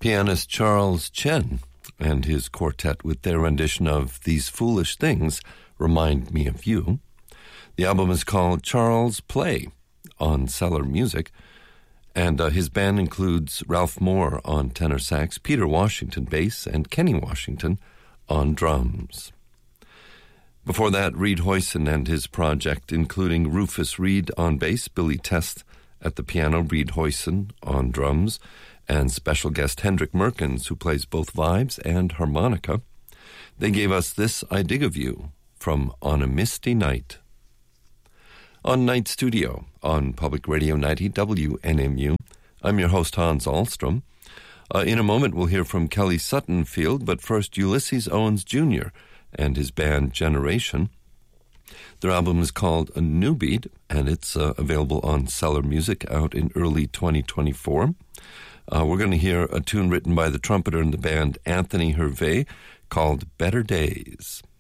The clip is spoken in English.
pianist Charles Chen and his quartet with their rendition of These Foolish Things Remind Me of You. The album is called Charles Play on Cellar Music, and his band includes Ralph Moore on tenor sax, Peter Washington bass, and Kenny Washington on drums. Before that, Reed Hoyson and his project, including Rufus Reed on bass, Billy Test at the piano, Reed Hoyson on drums, and special guest Hendrik Merkens, who plays both vibes and harmonica. They gave us This I Dig of You from On a Misty Night. On Night Studio on Public Radio 90 WNMU, I'm your host Hans Ahlstrom. In a moment we'll hear from Kelly Suttonfield, but first Ulysses Owens Jr. and his band Generation. Their album is called A New Beat, and it's available on Cellar Music out in early 2024. We're going to hear a tune written by the trumpeter in the band Anthony Hervé called Better Days.